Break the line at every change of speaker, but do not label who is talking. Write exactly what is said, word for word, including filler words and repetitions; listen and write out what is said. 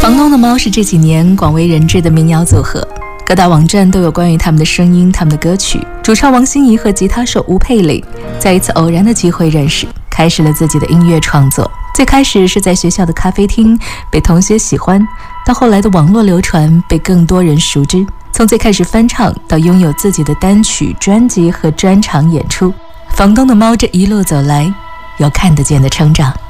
房东的猫是这几年广为人知的民谣组合，各大网站都有关于他们的声音、他们的歌曲。主唱王心怡和吉他手吴佩玲在一次偶然的机会认识，开始了自己的音乐创作。最开始是在学校的咖啡厅被同学喜欢，到后来的网络流传被更多人熟知。从最开始翻唱到拥有自己的单曲、专辑和专场演出，房东的猫这一路走来，有看得见的成长。